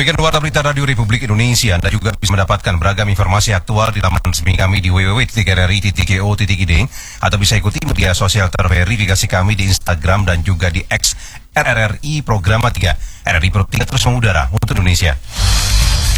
Demikian Warta Berita Radio Republik Indonesia. Anda juga bisa mendapatkan beragam informasi aktual di laman resmi kami di www.rri.co.id atau bisa ikuti media sosial terverifikasi kami di Instagram dan juga di X RRI Programa 3. RRI Pro 3 terus mengudara untuk Indonesia.